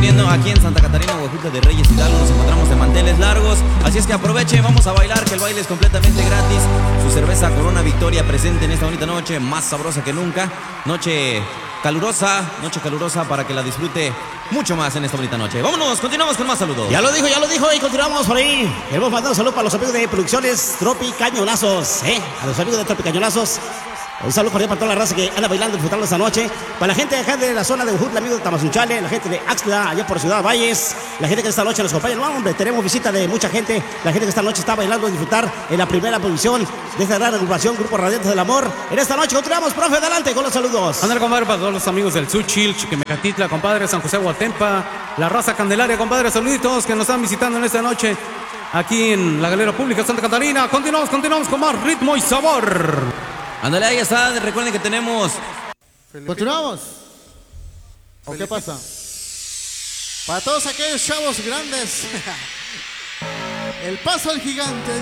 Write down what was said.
teniendo aquí en Santa Catarina, Huejutla de Reyes Hidalgo. Nos encontramos de manteles largos, así es que aprovechen, vamos a bailar, que el baile es completamente gratis. Su cerveza Corona Victoria presente en esta bonita noche, más sabrosa que nunca. Noche calurosa para que la disfrute mucho más en esta bonita noche. Vámonos, continuamos con más saludos. Ya lo dijo, y continuamos por ahí. Queremos mandar un saludo para los amigos de Producciones Tropicañolazos, a los amigos de Tropicañolazos. Un saludo cordial para toda la raza que anda bailando, disfrutando esta noche. Para la gente de acá de la zona de Huejutla, amigos de Tamazunchale, la gente de Axtla, allá por Ciudad Valles, la gente que esta noche nos acompaña. No, hombre, tenemos visita de mucha gente. La gente que esta noche está bailando, disfrutar en la primera posición de esta gran agrupación, Grupo Radiantes del Amor. En esta noche continuamos, profe, adelante con los saludos. Andar, compadre, para todos los amigos del Suchil, Chiquimecatitla, compadre, San José Huatempa, la raza Candelaria, compadre, saluditos que nos están visitando en esta noche aquí en la Galera Pública Santa Catarina. Continuamos con más ritmo y sabor. Ándale, ahí está, recuerden que tenemos... ¿Continuamos? ¿O qué pasa? Para todos aquellos chavos grandes. El paso al gigante.